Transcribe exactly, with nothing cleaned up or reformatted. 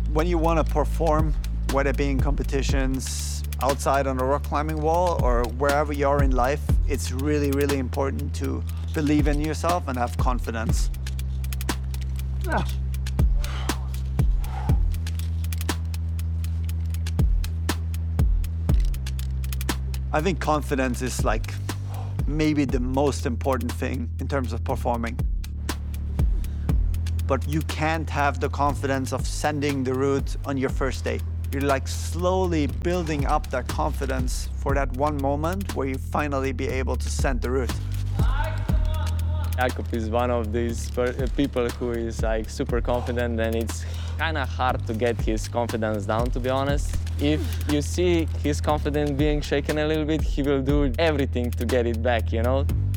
When you want to perform, whether it be in competitions, outside on a rock climbing wall, or wherever you are in life, it's really, really important to believe in yourself and have confidence. Ah. I think confidence is like maybe the most important thing in terms of performing. But you can't have the confidence of sending the route on your first day. You're like slowly building up that confidence for that one moment where you finally be able to send the route. Jakub is one of these people who is like super confident, and it's kind of hard to get his confidence down, to be honest. If you see his confidence being shaken a little bit, he will do everything to get it back, you know?